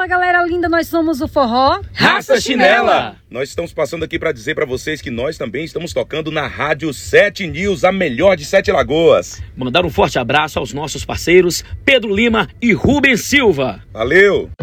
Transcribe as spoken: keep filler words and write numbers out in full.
Fala, galera linda, nós somos o Forró Raça Chinela. Nós estamos passando aqui para dizer para vocês que nós também estamos tocando na Rádio sete News, a melhor de Sete Lagoas. Mandar um forte abraço aos nossos parceiros Pedro Lima e Rubens Silva. Valeu!